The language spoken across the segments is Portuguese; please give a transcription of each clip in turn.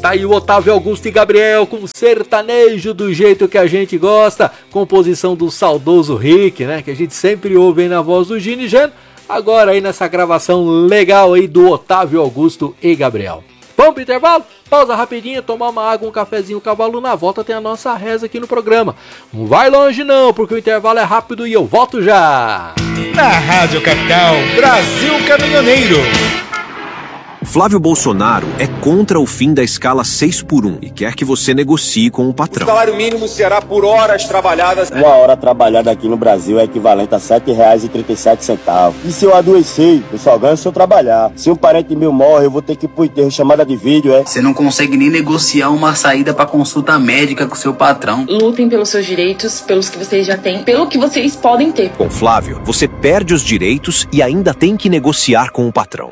Tá aí o Otávio Augusto e Gabriel com sertanejo do jeito que a gente gosta, composição do saudoso Rick, né, que a gente sempre ouve aí na voz do Gini Geno, agora aí nessa gravação legal aí do Otávio Augusto e Gabriel. Vamos pro intervalo? Pausa rapidinho, tomar uma água, um cafezinho, cavalo, na volta tem a nossa reza aqui no programa. Não vai longe não, porque o intervalo é rápido e eu volto já. Na Rádio Capital, Brasil Caminhoneiro. Flávio Bolsonaro é contra o fim da escala 6x1 e quer que você negocie com o patrão. O salário mínimo será por horas trabalhadas. Uma hora trabalhada aqui no Brasil é equivalente a R$ 7,37. E se eu adoecer, eu só ganho se eu trabalhar. Se um parente meu morre, eu vou ter que ir pro enterro, chamada de vídeo, é? Você não consegue nem negociar uma saída pra consulta médica com seu patrão. Lutem pelos seus direitos, pelos que vocês já têm, pelo que vocês podem ter. Com Flávio, você perde os direitos e ainda tem que negociar com o patrão.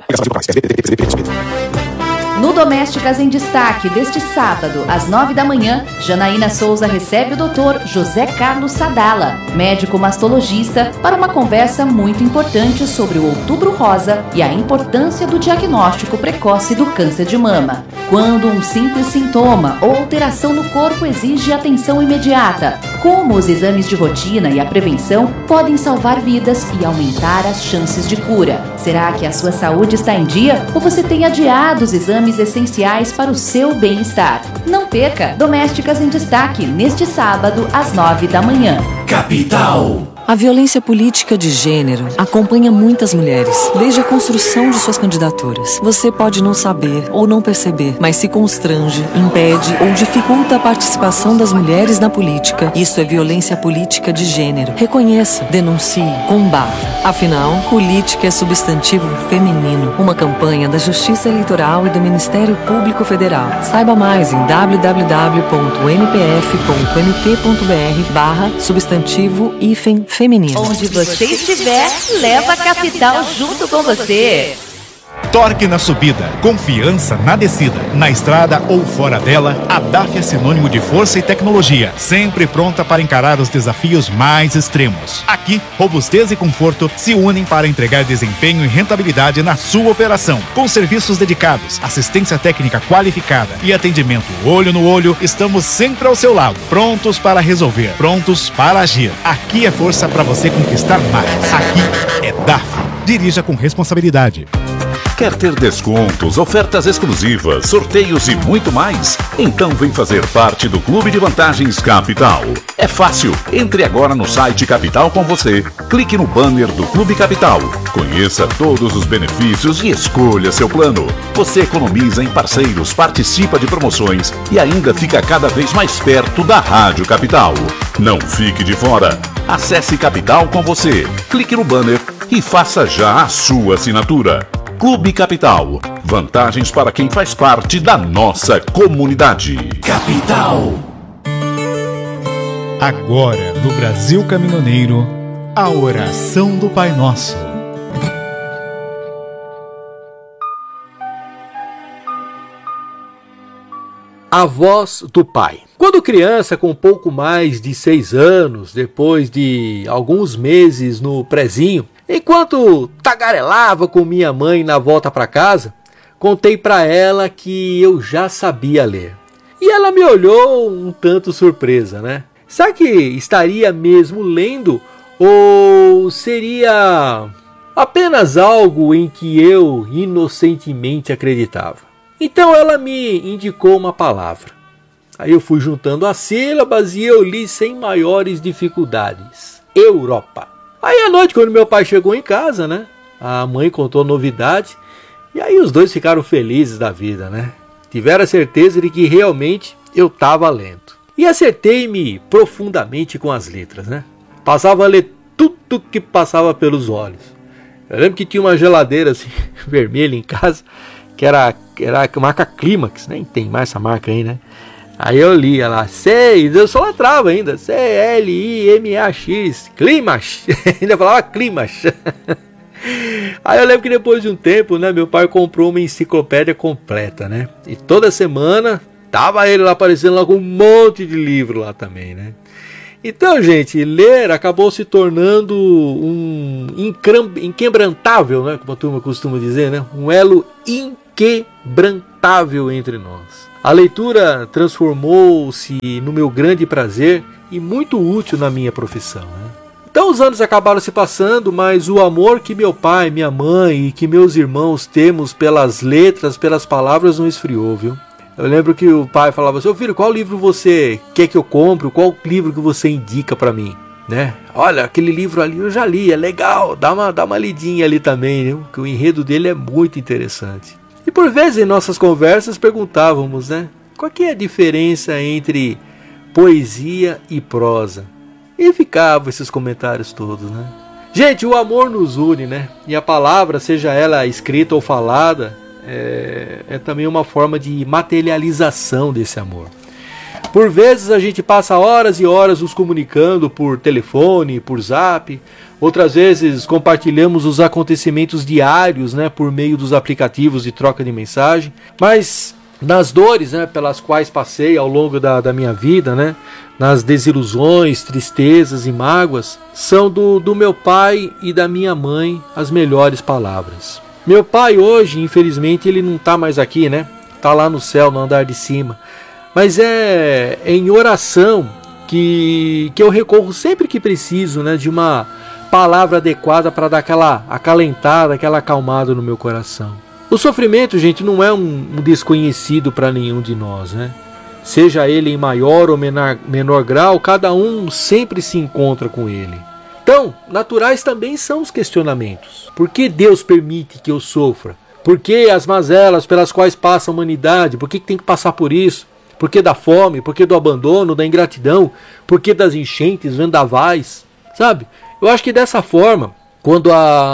No Domésticas em Destaque, deste sábado, às 9 da manhã, Janaína Souza recebe o Dr. José Carlos Sadala, médico mastologista, para uma conversa muito importante sobre o Outubro Rosa e a importância do diagnóstico precoce do câncer de mama. Quando um simples sintoma ou alteração no corpo exige atenção imediata, como os exames de rotina e a prevenção podem salvar vidas e aumentar as chances de cura. Será que a sua saúde está em dia ou você tem adiado os exames essenciais para o seu bem-estar? Não perca Domésticas em Destaque, neste sábado, às 9 da manhã. Capital. A violência política de gênero acompanha muitas mulheres, desde a construção de suas candidaturas. Você pode não saber ou não perceber, mas se constrange, impede ou dificulta a participação das mulheres na política. Isso é violência política de gênero. Reconheça, denuncie, combata. Afinal, política é substantivo feminino. Uma campanha da Justiça Eleitoral e do Ministério Público Federal. Saiba mais em www.npf.mp.br/substantivo-feminino. Onde você estiver, leva a Capital junto com você. Torque na subida, confiança na descida. Na estrada ou fora dela, a DAF é sinônimo de força e tecnologia, sempre pronta para encarar os desafios mais extremos. Aqui, robustez e conforto se unem para entregar desempenho e rentabilidade na sua operação. Com serviços dedicados, assistência técnica qualificada e atendimento olho no olho, estamos sempre ao seu lado, prontos para resolver, prontos para agir. Aqui é força para você conquistar mais. Aqui é DAF. Dirija com responsabilidade. Quer ter descontos, ofertas exclusivas, sorteios e muito mais? Então vem fazer parte do Clube de Vantagens Capital. É fácil. Entre agora no site Capital com você. Clique no banner do Clube Capital. Conheça todos os benefícios e escolha seu plano. Você economiza em parceiros, participa de promoções e ainda fica cada vez mais perto da Rádio Capital. Não fique de fora. Acesse Capital com você. Clique no banner e faça já a sua assinatura. Clube Capital. Vantagens para quem faz parte da nossa comunidade. Capital. Agora, no Brasil Caminhoneiro, a oração do Pai Nosso. A voz do pai. Quando criança, com pouco mais de 6 anos, depois de alguns meses no prezinho, enquanto tagarelava com minha mãe na volta para casa, contei para ela que eu já sabia ler. E ela me olhou um tanto surpresa, né? Será que estaria mesmo lendo ou seria apenas algo em que eu inocentemente acreditava? Então ela me indicou uma palavra. Aí eu fui juntando as sílabas e eu li sem maiores dificuldades. Europa. Aí à noite, quando meu pai chegou em casa, né? A mãe contou a novidade. E aí os dois ficaram felizes da vida, né? Tiveram a certeza de que realmente eu estava lendo. E acertei-me profundamente com as letras, né? Passava a ler tudo que passava pelos olhos. Eu lembro que tinha uma geladeira assim, vermelha em casa, que era a marca Climax, nem tem mais essa marca aí, né? Aí eu lia lá, eu só latrava ainda, CLIMAX, Climax, ainda falava Climax. Aí eu lembro que depois de um tempo, né, meu pai comprou uma enciclopédia completa, né? E toda semana tava ele lá aparecendo lá com um monte de livro lá também, né? Então, gente, ler acabou se tornando um inquebrantável, né, como a turma costuma dizer, né? Um elo inquebrantável inquebrantável entre nós. A leitura transformou-se no meu grande prazer e muito útil na minha profissão, né? Então os anos acabaram se passando, mas o amor que meu pai, minha mãe e que meus irmãos temos pelas letras, pelas palavras não esfriou, viu? Eu lembro que o pai falava assim: ô filho, qual livro você quer que eu compre? Qual livro que você indica para mim? Né? Olha, aquele livro ali eu já li, é legal, dá uma lidinha ali também, né? Que o enredo dele é muito interessante. E por vezes em nossas conversas perguntávamos, né? Qual que é a diferença entre poesia e prosa? E ficavam esses comentários todos, né? Gente, o amor nos une, né? E a palavra, seja ela escrita ou falada, é também uma forma de materialização desse amor. Por vezes a gente passa horas e horas nos comunicando por telefone, por zap. Outras vezes compartilhamos os acontecimentos diários, né, por meio dos aplicativos de troca de mensagem. Mas nas dores, né, pelas quais passei ao longo da minha vida, né, nas desilusões, tristezas e mágoas, são do meu pai e da minha mãe as melhores palavras. Meu pai hoje, infelizmente, ele não está mais aqui, né? Está lá no céu, no andar de cima. Mas é em oração que eu recorro sempre que preciso, né, de uma palavra adequada para dar aquela acalentada, aquela acalmada no meu coração. O sofrimento, gente, não é um desconhecido para nenhum de nós, né? Seja ele em maior ou menor grau, cada um sempre se encontra com ele. Então, naturais também são os questionamentos. Por que Deus permite que eu sofra? Por que as mazelas pelas quais passa a humanidade? Por que tem que passar por isso? Por que da fome? Por que do abandono, da ingratidão? Por que das enchentes, vendavais? Sabe? Eu acho que dessa forma, quando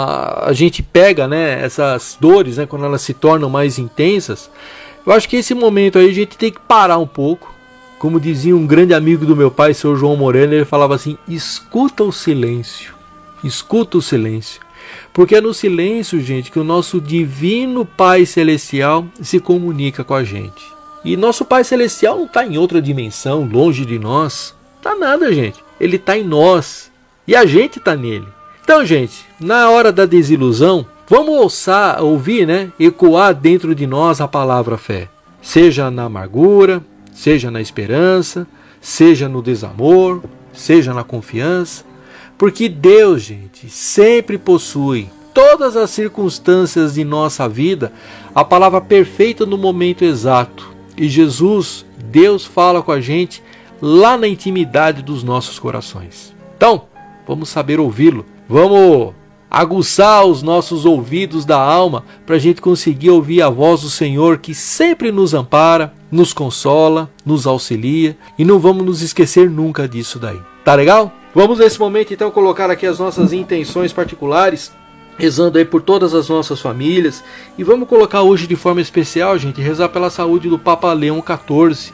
a gente pega, né, essas dores, né, quando elas se tornam mais intensas, eu acho que esse momento aí a gente tem que parar um pouco. Como dizia um grande amigo do meu pai, seu João Moreno, ele falava assim: escuta o silêncio. Escuta o silêncio. Porque é no silêncio, gente, que o nosso divino Pai Celestial se comunica com a gente. E nosso Pai Celestial não está em outra dimensão, longe de nós. Tá nada, gente. Ele está em nós. E a gente está nele. Então, gente, na hora da desilusão, vamos ouvir, né, ecoar dentro de nós a palavra fé. Seja na amargura, seja na esperança, seja no desamor, seja na confiança. Porque Deus, gente, sempre possui todas as circunstâncias de nossa vida, a palavra perfeita no momento exato. E Jesus, Deus, fala com a gente lá na intimidade dos nossos corações. Então, vamos saber ouvi-lo. Vamos aguçar os nossos ouvidos da alma para a gente conseguir ouvir a voz do Senhor, que sempre nos ampara, nos consola, nos auxilia, e não vamos nos esquecer nunca disso daí. Tá legal? Vamos nesse momento então colocar aqui as nossas intenções particulares, rezando aí por todas as nossas famílias, e vamos colocar hoje de forma especial, gente, rezar pela saúde do Papa Leão XIV,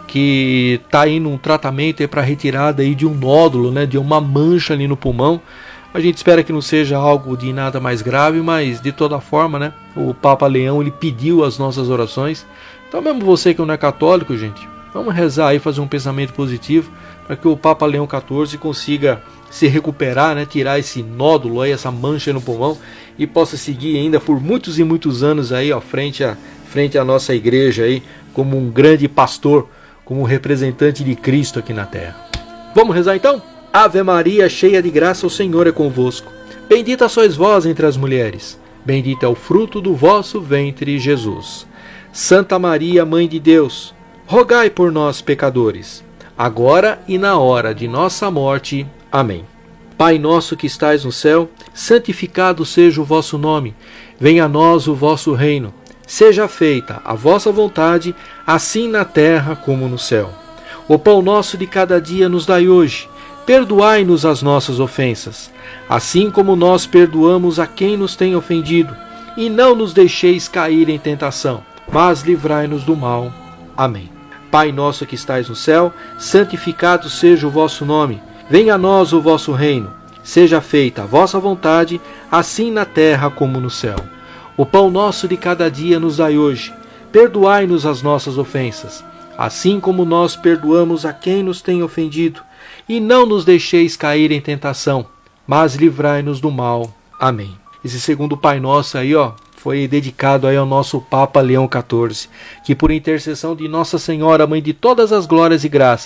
que está aí num tratamento para retirada aí de um nódulo, né, de uma mancha ali no pulmão. A gente espera que não seja algo de nada mais grave, mas de toda forma, né, o Papa Leão, ele pediu as nossas orações. Então mesmo você que não é católico, gente, vamos rezar aí, fazer um pensamento positivo para que o Papa Leão XIV consiga se recuperar, né, tirar esse nódulo aí, essa mancha no pulmão, e possa seguir ainda por muitos e muitos anos aí, ó, frente à nossa igreja aí, como um grande pastor, como representante de Cristo aqui na terra. Vamos rezar então? Ave Maria, cheia de graça, o Senhor é convosco. Bendita sois vós entre as mulheres. Bendito é o fruto do vosso ventre, Jesus. Santa Maria, Mãe de Deus, rogai por nós, pecadores, agora e na hora de nossa morte. Amém. Pai nosso que estais no céu, santificado seja o vosso nome. Venha a nós o vosso reino. Seja feita a vossa vontade, assim na terra como no céu. O pão nosso de cada dia nos dai hoje. Perdoai-nos as nossas ofensas, assim como nós perdoamos a quem nos tem ofendido. E não nos deixeis cair em tentação, mas livrai-nos do mal. Amém. Pai nosso que estais no céu, santificado seja o vosso nome. Venha a nós o vosso reino. Seja feita a vossa vontade, assim na terra como no céu. O pão nosso de cada dia nos dai hoje. Perdoai-nos as nossas ofensas, assim como nós perdoamos a quem nos tem ofendido. E não nos deixeis cair em tentação, mas livrai-nos do mal. Amém. Esse segundo Pai Nosso aí, ó, foi dedicado aí ao nosso Papa Leão XIV, que por intercessão de Nossa Senhora, Mãe de todas as glórias e graças,